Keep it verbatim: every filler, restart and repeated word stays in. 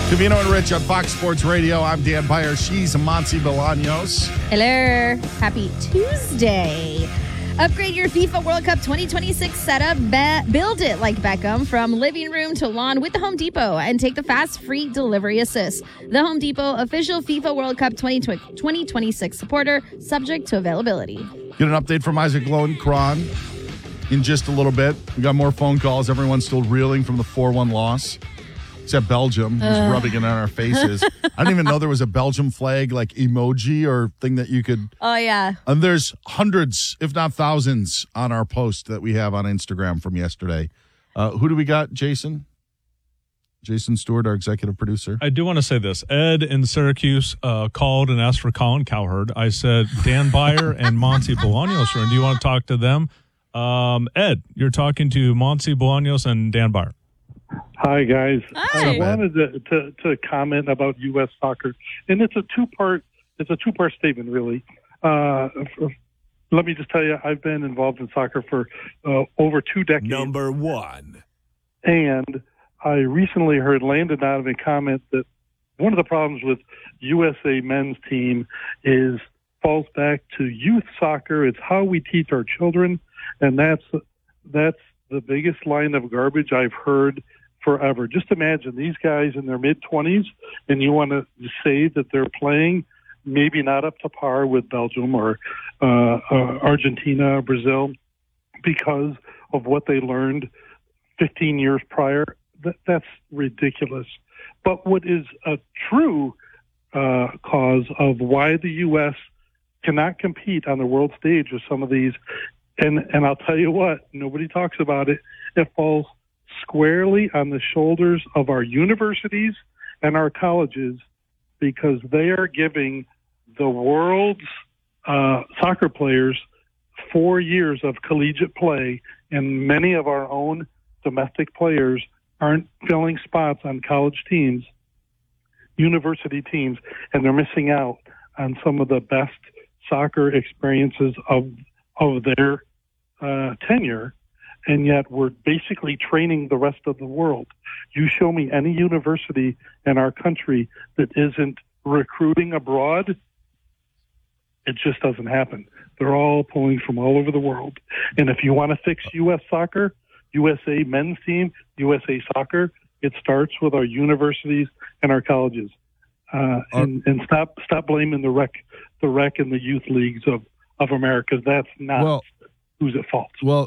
Covino and Rich on Fox Sports Radio. I'm Dan Beyer. She's Monty Bolaños. Hello. Happy Tuesday. Upgrade your FIFA World Cup twenty twenty-six setup. Be- build it like Beckham from living room to lawn with the Home Depot and take the fast free delivery assist. The Home Depot, official FIFA World Cup twenty twenty-six supporter, subject to availability. Get an update from Isaac Lowenkron in just a little bit. We got more phone calls. Everyone's still reeling from the four one loss. Except Belgium, who's uh. rubbing it on our faces. I didn't even know there was a Belgium flag, like emoji or thing that you could. Oh, yeah. And there's hundreds, if not thousands, on our post that we have on Instagram from yesterday. Uh, who do we got, Jason? Jason Stewart, our executive producer. I do want to say this. Ed in Syracuse uh, called and asked for Colin Cowherd. I said, Dan Beyer and Monty Bolaños. Do you want to talk to them? Um, Ed, you're talking to Monty Bolaños and Dan Beyer. Hi, guys. Hi. I wanted to, to, to comment about U S soccer, and it's a two-part it's a two-part statement, really. Uh, let me just tell you, I've been involved in soccer for uh, over two decades. Number one. And I recently heard Landon Donovan comment that one of the problems with U S A men's team is falls back to youth soccer. It's how we teach our children, and that's that's the biggest line of garbage I've heard forever. Just imagine these guys in their mid-twenties, and you want to say that they're playing maybe not up to par with Belgium or uh, uh, Argentina, Brazil, because of what they learned fifteen years prior. That, that's ridiculous. But what is a true uh, cause of why the U S cannot compete on the world stage with some of these, and, and I'll tell you what, nobody talks about it, it falls squarely on the shoulders of our universities and our colleges, because they are giving the world's uh, soccer players four years of collegiate play, and many of our own domestic players aren't filling spots on college teams, university teams, and they're missing out on some of the best soccer experiences of of their uh, tenure. And yet we're basically training the rest of the world. You show me any university in our country that isn't recruiting abroad, it just doesn't happen. They're all pulling from all over the world. And if you want to fix U S soccer, U S A men's team, U S A soccer, it starts with our universities and our colleges. Uh, and, and stop stop blaming the rec the rec and the youth leagues of, of America. That's not well, who's at fault. Well,